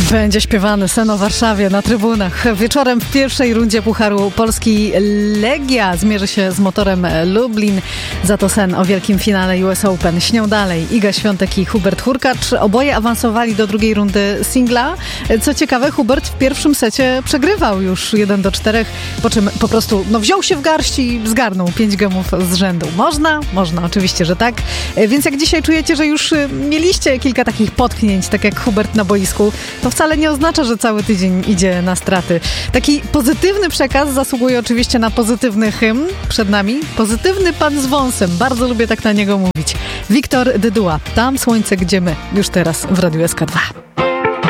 Będzie śpiewany sen o Warszawie na trybunach. Wieczorem w pierwszej rundzie Pucharu Polski Legia zmierzy się z Motorem Lublin. Za to sen o wielkim finale US Open śnią dalej Iga Świątek i Hubert Hurkacz. Oboje awansowali do drugiej rundy singla. Co ciekawe, Hubert w pierwszym secie przegrywał już 1-4, po czym po prostu wziął się w garść i zgarnął 5 gemów z rzędu. Można, oczywiście, że tak. Więc jak dzisiaj czujecie, że już mieliście kilka takich potknięć, tak jak Hubert na boisku, to wcale nie oznacza, że cały tydzień idzie na straty. Taki pozytywny przekaz zasługuje oczywiście na pozytywny hymn. Przed nami pozytywny pan z wąsem. Bardzo lubię tak na niego mówić. Wiktor Dyduła. Tam słońce, gdzie my. Już teraz w Radiu SK2.